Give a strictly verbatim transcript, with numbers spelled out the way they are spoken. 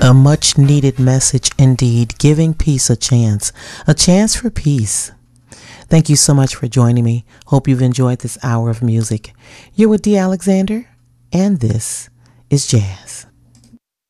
A much needed message indeed, giving peace a chance, a chance for peace. Thank you so much for joining me. Hope you've enjoyed this hour of music. You're with D. Alexander, and this is Jazz.